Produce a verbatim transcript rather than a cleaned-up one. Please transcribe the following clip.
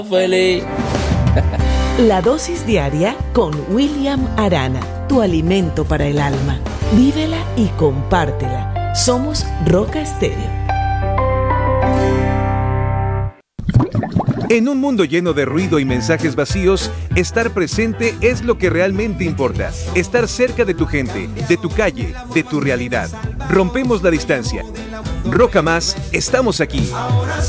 Feliz. La dosis diaria con William Arana, tu alimento para el alma. Vívela y compártela. Somos Roca Estéreo. En un mundo lleno de ruido y mensajes vacíos, estar presente es lo que realmente importa. Estar cerca de tu gente, de tu calle, de tu realidad. Rompemos la distancia. Roca Más, estamos aquí.